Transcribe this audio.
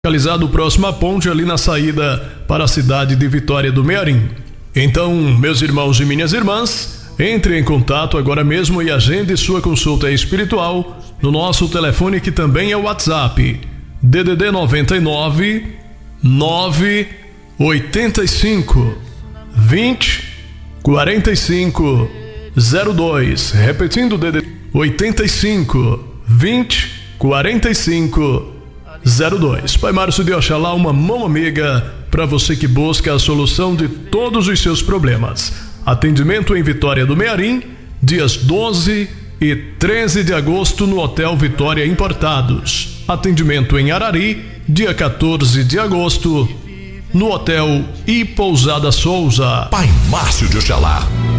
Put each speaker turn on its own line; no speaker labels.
localizado próximo à ponte ali na saída para a cidade de Vitória do Mearim. Então, meus irmãos e minhas irmãs, entre em contato agora mesmo e agende sua consulta espiritual no nosso telefone, que também é o WhatsApp, DDD 99 985 20 45 02. Repetindo, DDD 85 20 45 02. Pai Márcio de Oxalá, uma mão amiga para você que busca a solução de todos os seus problemas. Atendimento em Vitória do Mearim, dias 12 e 13 de agosto no Hotel Vitória Importados. Atendimento em Arari, dia 14 de agosto, no Hotel e Pousada Souza.
Pai Márcio de Oxalá.